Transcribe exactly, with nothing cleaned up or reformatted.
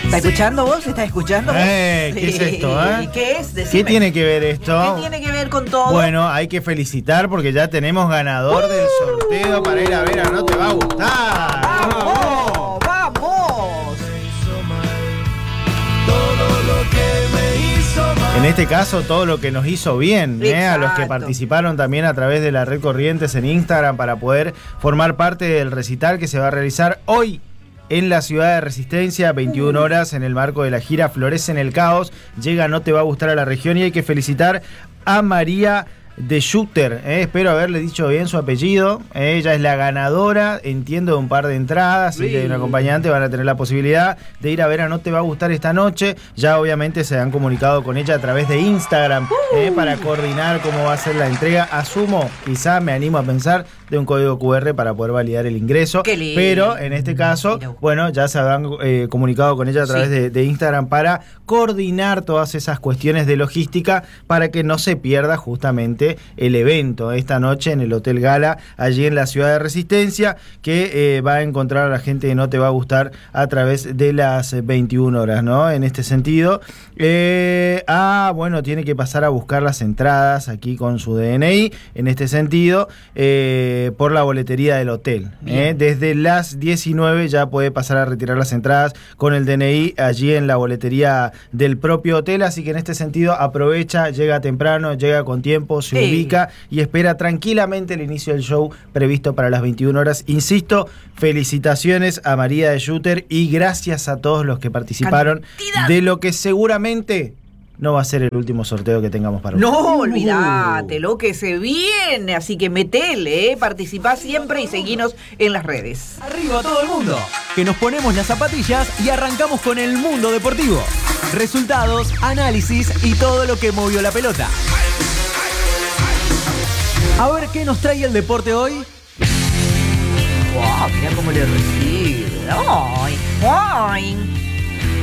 ¿Está escuchando vos? ¿Estás escuchando vos? Eh, ¿qué es esto, eh? ¿Qué es? Decime. ¿Qué tiene que ver esto? ¿Qué tiene que ver con todo? Bueno, hay que felicitar porque ya tenemos ganador uh, del sorteo para ir a ver a No Te Va a Gustar. ¡Vamos! ¡Vamos! En este caso, todo lo que nos hizo bien, ¿eh? A los que participaron también a través de la red Corrientes en Instagram para poder formar parte del recital que se va a realizar hoy en la ciudad de Resistencia, veintiuna horas, en el marco de la gira Florece en el Caos. Llega No Te Va a Gustar a la región y hay que felicitar a María de Schutter, eh, espero haberle dicho bien su apellido. eh, ella es la ganadora, entiendo, de un par de entradas, así que un acompañante van a tener la posibilidad de ir a ver a No Te Va a Gustar esta noche. Ya obviamente se han comunicado con ella a través de Instagram eh, para coordinar cómo va a ser la entrega. Asumo, quizá me animo a pensar, de un código cu erre para poder validar el ingreso. Pero en este caso, bueno, ya se habrán eh, comunicado con ella a través sí. de, de Instagram para coordinar todas esas cuestiones de logística para que no se pierda justamente el evento esta noche en el Hotel Gala, allí en la ciudad de Resistencia, que eh, va a encontrar a la gente que No Te Va a Gustar a través de las veintiuna horas, ¿no? En este sentido, eh, ah, bueno, tiene que pasar a buscar las entradas aquí con su D N I, en este sentido, eh, por la boletería del hotel. Eh, desde las diecinueve ya puede pasar a retirar las entradas con el D N I allí en la boletería del propio hotel, así que en este sentido aprovecha, llega temprano, llega con tiempo, se sí. ubica y espera tranquilamente el inicio del show previsto para las veintiuna horas. Insisto, felicitaciones a María de Schutter y gracias a todos los que participaron Cantidad. de lo que seguramente no va a ser el último sorteo que tengamos para hoy. No, olvídate, lo que se viene, así que metele, eh, participá siempre y seguinos en las redes. Arriba todo el mundo, que nos ponemos las zapatillas y arrancamos con el mundo deportivo. Resultados, análisis y todo lo que movió la pelota. A ver qué nos trae el deporte hoy. Wow, mirá cómo le recibe. Ay, ay.